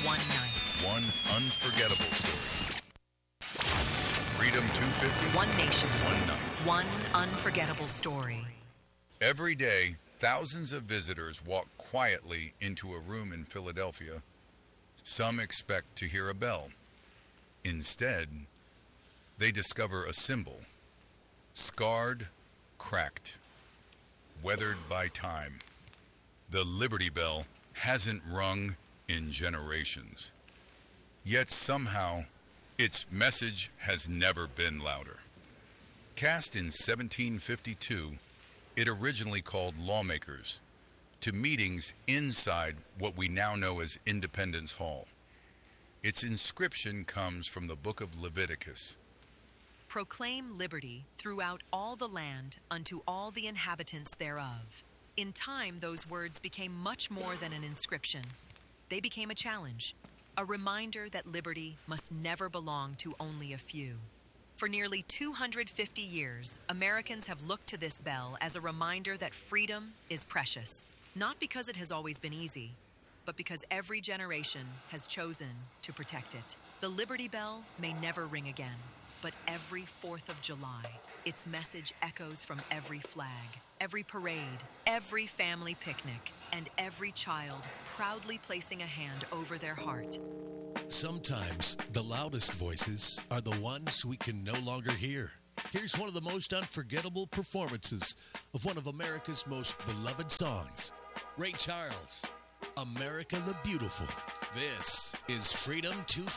one night. One unforgettable story. Freedom 250. One nation. One night. One unforgettable story. Every day, thousands of visitors walk quietly into a room in Philadelphia. Some expect to hear a bell. Instead, they discover a symbol. Scarred, cracked, weathered by time. The Liberty Bell hasn't rung in generations. Yet somehow, its message has never been louder. Cast in 1752, it originally called lawmakers to meetings inside what we now know as Independence Hall. Its inscription comes from the book of Leviticus. Proclaim liberty throughout all the land unto all the inhabitants thereof. In time, those words became much more than an inscription. They became a challenge, a reminder that liberty must never belong to only a few. For nearly 250 years, Americans have looked to this bell as a reminder that freedom is precious, not because it has always been easy, but because every generation has chosen to protect it. The Liberty Bell may never ring again, but every 4th of July, its message echoes from every flag, every parade, every family picnic, and every child proudly placing a hand over their heart. Sometimes the loudest voices are the ones we can no longer hear. Here's one of the most unforgettable performances of one of America's most beloved songs. Ray Charles, America the Beautiful. This is Freedom 250.